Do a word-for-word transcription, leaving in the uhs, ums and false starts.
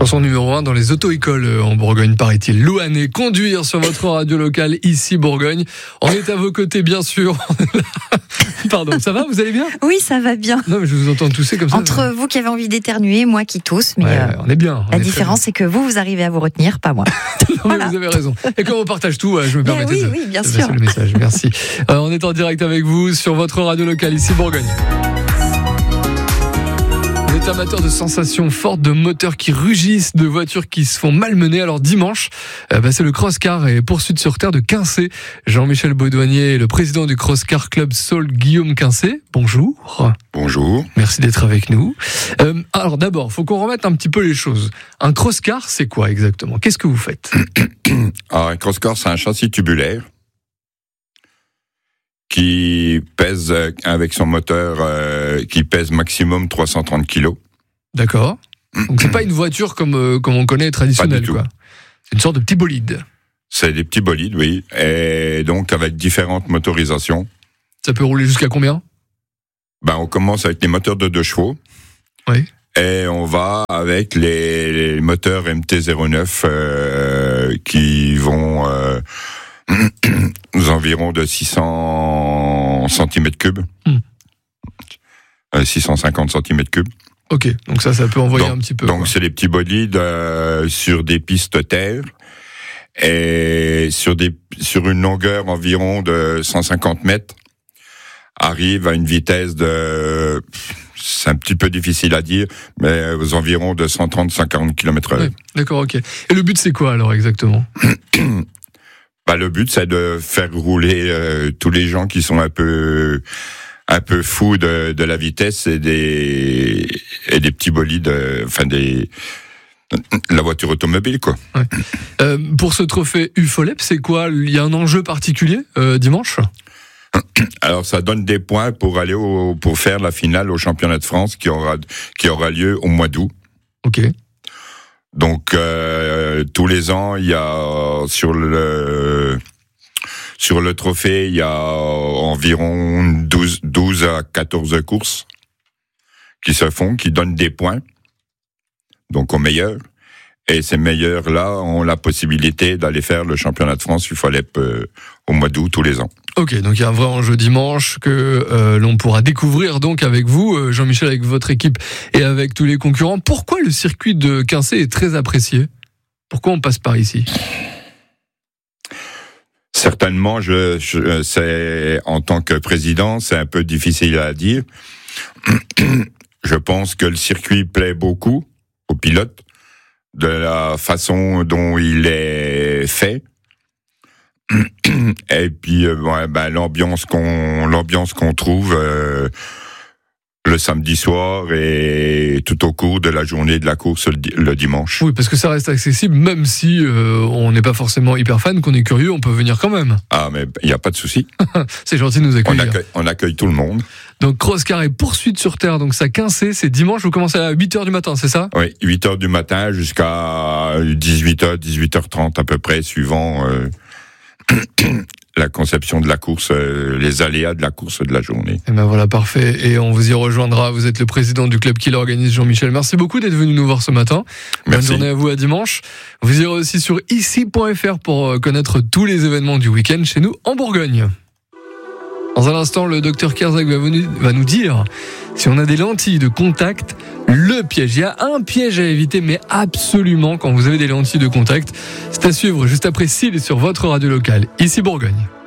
Chanson numéro un dans les auto-écoles en Bourgogne, paraît-il. Louane, conduire sur votre radio locale, ici Bourgogne. On est à vos côtés, bien sûr. Pardon, ça va, vous allez bien ? Oui, ça va bien. Non, mais je vous entends tousser comme ça. Entre ça... vous qui avez envie d'éternuer, moi qui tousse, mais ouais, euh, on est bien. On la est différence, c'est que vous, vous arrivez à vous retenir, pas moi. non, Voilà. Vous avez raison. Et comme on partage tout, je me permets oui, de, oui, bien de sûr. passer le message. Merci. Euh, on est en direct avec vous sur votre radio locale, ici Bourgogne. Vous êtes amateur de sensations fortes, de moteurs qui rugissent, de voitures qui se font malmener. Alors dimanche, euh, bah, c'est le cross-car et poursuite sur terre de Quincé. Jean-Michel Baudouanier est le président du cross-car club Saul Guillaume Quincé. Bonjour. Bonjour. Merci d'être avec nous. Euh, alors d'abord, il faut qu'on remette un petit peu les choses. Un cross-car, c'est quoi exactement ? Qu'est-ce que vous faites ? Alors, un cross-car, c'est un châssis tubulaire qui pèse, avec son moteur, euh, qui pèse maximum trois cent trente kilos. D'accord. Donc c'est pas une voiture comme, euh, comme on connaît traditionnelle, Pas du tout. quoi. C'est une sorte de petit bolide. C'est des petits bolides, oui. Et donc, avec différentes motorisations. Ça peut rouler jusqu'à combien ? Ben, on commence avec les moteurs de deux chevaux. Oui. Et on va avec les, les moteurs M T zéro neuf euh, qui vont euh, aux environs de six cents centimètres cubes. Hmm. Euh, six cent cinquante centimètres cubes. Ok, donc ça, ça peut envoyer donc, un petit peu. Donc quoi. c'est des petits bolides euh, sur des pistes terre et sur des sur une longueur environ de cent cinquante mètres, arrive à une vitesse de, c'est un petit peu difficile à dire, mais aux environs de cent trente à cent quarante kilomètres heure. Oui, d'accord, ok. Et le but, c'est quoi alors exactement ? Bah, le but, c'est de faire rouler euh, tous les gens qui sont un peu un peu fous de, de la vitesse et des et des petits bolides, euh, enfin des la voiture automobile, quoi. Ouais. Euh, pour ce trophée U F O L E P, c'est quoi ? Il y a un enjeu particulier euh, dimanche ? Alors, ça donne des points pour aller au, pour faire la finale au championnat de France qui aura qui aura lieu au mois d'août. Ok. Donc euh, tous les ans, il y a sur le sur le trophée, il y a environ douze, douze à quatorze courses qui se font, qui donnent des points, donc aux meilleurs. Et ces meilleurs-là ont la possibilité d'aller faire le championnat de France U F O L E P euh, au mois d'août tous les ans. Ok, donc il y a un vrai enjeu dimanche que euh, l'on pourra découvrir donc avec vous, euh, Jean-Michel, avec votre équipe et avec tous les concurrents. Pourquoi le circuit de Quincé est très apprécié ? Pourquoi on passe par ici ? Certainement, je, je, c'est en tant que président, c'est un peu difficile à dire. Je pense que le circuit plaît beaucoup aux pilotes, de la façon dont il est fait. Et puis euh, ouais, ben, l'ambiance qu'on l'ambiance qu'on trouve euh, le samedi soir et tout au cours de la journée de la course le, le dimanche. Oui, parce que ça reste accessible, même si euh, on n'est pas forcément hyper fan, qu'on est curieux, on peut venir quand même. Ah, mais il n'y a pas de souci. C'est gentil de nous On accueillir. accueille, on accueille tout le monde. Donc cross-car et poursuite sur terre, donc ça Quincé, c'est dimanche, vous commencez à huit heures du matin, c'est ça ? Oui, huit heures du matin jusqu'à dix-huit heures, dix-huit heures trente à peu près, suivant euh, la conception de la course, euh, les aléas de la course de la journée. Et ben voilà, parfait. Et on vous y rejoindra. Vous êtes le président du club qui l'organise, Jean-Michel. Merci beaucoup d'être venu nous voir ce matin. Merci. Bonne journée à vous, à dimanche. Vous irez aussi sur ici point f r pour connaître tous les événements du week-end chez nous en Bourgogne. Dans un instant, le docteur Kerzak va, venu, va nous dire si on a des lentilles de contact, le piège. Il y a un piège à éviter, mais absolument quand vous avez des lentilles de contact. C'est à suivre juste après Cils sur votre radio locale, ici Bourgogne.